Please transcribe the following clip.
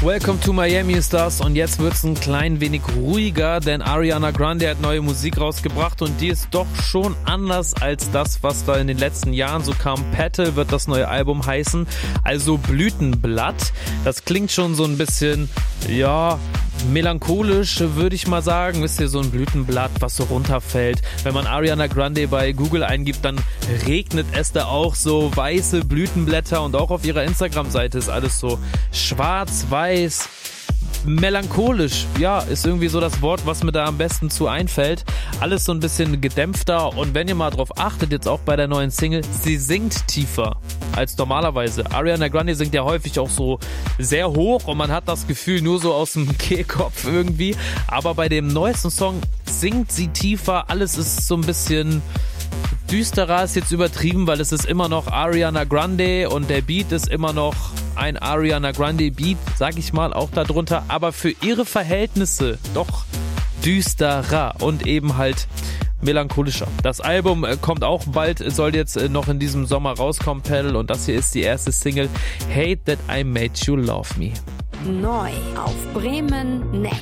Welcome to Miami ist das und jetzt wird's ein klein wenig ruhiger, denn Ariana Grande hat neue Musik rausgebracht und die ist doch schon anders als das, was da in den letzten Jahren so kam. Petal wird das neue Album heißen, also Blütenblatt. Das klingt schon so ein bisschen, ja, melancholisch, würde ich mal sagen. Wisst ihr, so ein Blütenblatt, was so runterfällt. Wenn man Ariana Grande bei Google eingibt, dann regnet es da auch so weiße Blütenblätter und auch auf ihrer Instagram-Seite ist alles so schwarz-weiß, melancholisch. Ja, ist irgendwie so das Wort, was mir da am besten zu einfällt. Alles so ein bisschen gedämpfter und wenn ihr mal drauf achtet, jetzt auch bei der neuen Single, sie singt tiefer als normalerweise. Ariana Grande singt ja häufig auch so sehr hoch und man hat das Gefühl nur so aus dem Kehlkopf irgendwie. Aber bei dem neuesten Song singt sie tiefer, alles ist so ein bisschen düsterer, ist jetzt übertrieben, weil es ist immer noch Ariana Grande und der Beat ist immer noch ein Ariana Grande Beat, sag ich mal, auch darunter, aber für ihre Verhältnisse doch düsterer und eben halt melancholischer. Das Album kommt auch bald, soll jetzt noch in diesem Sommer rauskommen, Petal, und das hier ist die erste Single, Hate That I Made You Love Me. Neu auf Bremen Next.